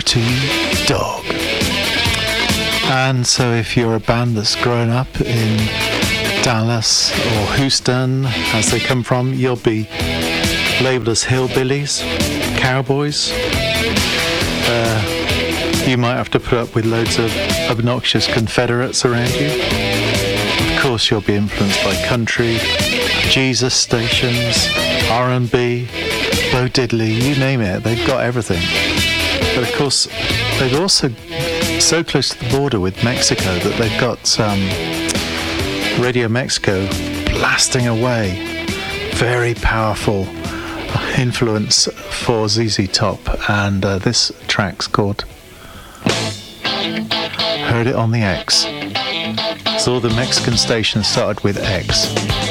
Dog. And so if you're a band that's grown up in Dallas or Houston, as they come from, you'll be labelled as hillbillies, cowboys. You might have to put up with loads of obnoxious Confederates around you. Of course, you'll be influenced by country, Jesus stations, R&B, Bo Diddley, you name it, they've got everything. But of course, they're also so close to the border with Mexico that they've got Radio Mexico blasting away. Very powerful influence for ZZ Top, and this track's called Heard It on the X. So all the Mexican stations started with X.